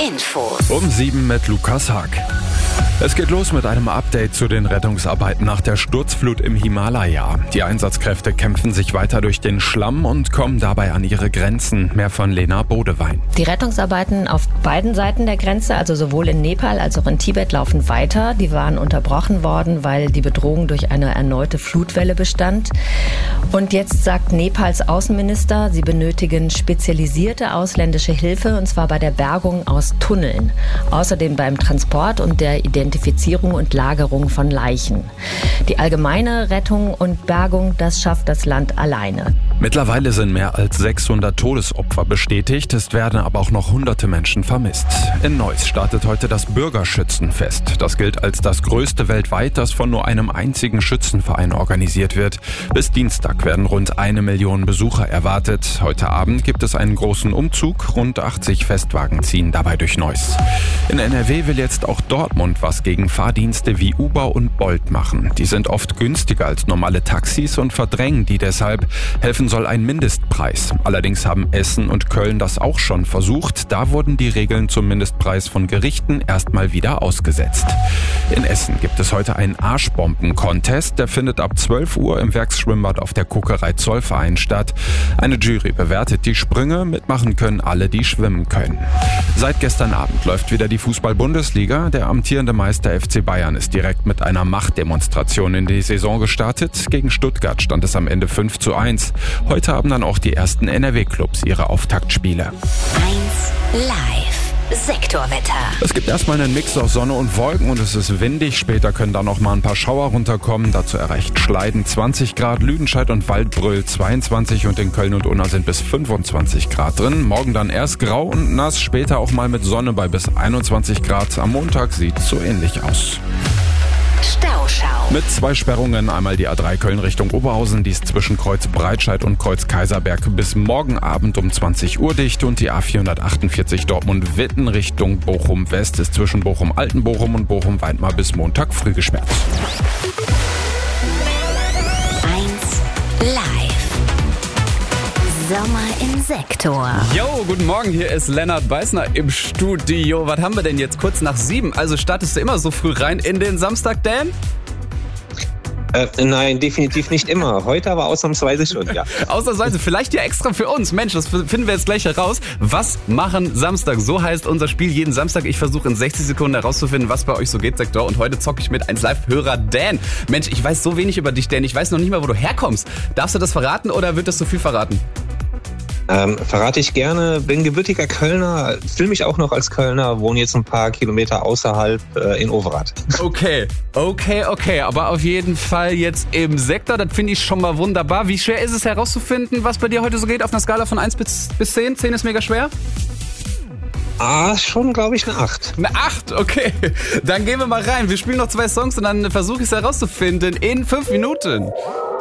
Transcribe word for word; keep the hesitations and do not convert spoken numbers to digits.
Infos. Um sieben mit Lukas Haag. Es geht los mit einem Update zu den Rettungsarbeiten nach der Sturzflut im Himalaya. Die Einsatzkräfte kämpfen sich weiter durch den Schlamm und kommen dabei an ihre Grenzen. Mehr von Lena Bodewein. Die Rettungsarbeiten auf beiden Seiten der Grenze, also sowohl in Nepal als auch in Tibet, laufen weiter. Die waren unterbrochen worden, weil die Bedrohung durch eine erneute Flutwelle bestand. Und jetzt sagt Nepals Außenminister, sie benötigen spezialisierte ausländische Hilfe, und zwar bei der Bergung aus Tunneln. Außerdem beim Transport und der Identifizierung und Lagerung von Leichen. Die allgemeine Rettung und Bergung, das schafft das Land alleine. Mittlerweile sind mehr als sechshundert Todesopfer bestätigt, es werden aber auch noch hunderte Menschen vermisst. In Neuss startet heute das Bürgerschützenfest. Das gilt als das größte weltweit, das von nur einem einzigen Schützenverein organisiert wird. Bis Dienstag werden rund eine Million Besucher erwartet. Heute Abend gibt es einen großen Umzug. Rund achtzig Festwagen ziehen dabei durch Neuss. In N R W will jetzt auch Dortmund was gegen Fahrdienste wie Uber und Bolt machen. Die sind oft günstiger als normale Taxis und verdrängen die deshalb. Helfen soll ein Mindestpreis. Allerdings haben Essen und Köln das auch schon versucht. Da wurden die Regeln zum Mindestpreis von Gerichten erstmal wieder ausgesetzt. In Essen gibt es heute einen Arschbomben-Contest. Der findet ab zwölf Uhr im Werksschwimmbad auf der Kokerei Zollverein statt. Eine Jury bewertet die Sprünge. Mitmachen können alle, die schwimmen können. Seit gestern Abend läuft wieder die Fußball-Bundesliga. Der amtierende Meister F C Bayern ist direkt mit einer Machtdemonstration in die Saison gestartet. Gegen Stuttgart stand es am Ende fünf zu eins. Heute haben dann auch die ersten N R W-Clubs ihre Auftaktspiele. eins Live Sektorwetter. Es gibt erstmal einen Mix aus Sonne und Wolken und es ist windig. Später können dann noch mal ein paar Schauer runterkommen. Dazu erreicht Schleiden zwanzig Grad, Lüdenscheid und Waldbröl zweiundzwanzig und in Köln und Unna sind bis fünfundzwanzig Grad drin. Morgen dann erst grau und nass, später auch mal mit Sonne bei bis einundzwanzig Grad. Am Montag sieht es so ähnlich aus. Stauschau. Mit zwei Sperrungen, einmal die A drei Köln Richtung Oberhausen, die ist zwischen Kreuz Breitscheid und Kreuz Kaiserberg bis morgen Abend um zwanzig Uhr dicht, und die A vierhundertachtundvierzig Dortmund-Witten Richtung Bochum West ist zwischen Bochum-Altenbochum und Bochum-Weidmar bis Montag früh gesperrt. eins Live Sommer im Sektor. Jo, guten Morgen, hier ist Lennart Beißner im Studio. Was haben wir denn jetzt? Kurz nach sieben. Also startest du immer so früh rein in den Samstag, Dan? Äh, nein, definitiv nicht immer. Heute aber ausnahmsweise schon, ja. Ausnahmsweise, vielleicht ja extra für uns. Mensch, das finden wir jetzt gleich heraus. Was machen Samstag? So heißt unser Spiel jeden Samstag. Ich versuche in sechzig Sekunden herauszufinden, was bei euch so geht, Sektor. Und heute zocke ich mit eins Live-Hörer Dan. Mensch, ich weiß so wenig über dich, Dan. Ich weiß noch nicht mal, wo du herkommst. Darfst du das verraten oder wird das zu viel verraten? Ähm, verrate ich gerne, bin gebürtiger Kölner, fühle mich auch noch als Kölner, wohne jetzt ein paar Kilometer außerhalb äh, in Overath. Okay, okay, okay, aber auf jeden Fall jetzt im Sektor, das finde ich schon mal wunderbar. Wie schwer ist es herauszufinden, was bei dir heute so geht auf einer Skala von eins bis zehn? zehn ist mega schwer? Ah, schon, glaube ich, eine acht. Eine acht, okay. Dann gehen wir mal rein. Wir spielen noch zwei Songs und dann versuche ich es herauszufinden in fünf Minuten.